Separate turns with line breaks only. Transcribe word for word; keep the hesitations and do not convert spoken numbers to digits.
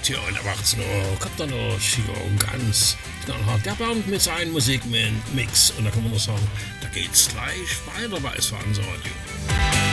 Tja, und ab achtzehn Uhr kommt dann noch ja, ganz knallhart der Band mit seinem Musikmix. Und da kann man nur sagen, da geht's gleich weiter bei S V M Radio.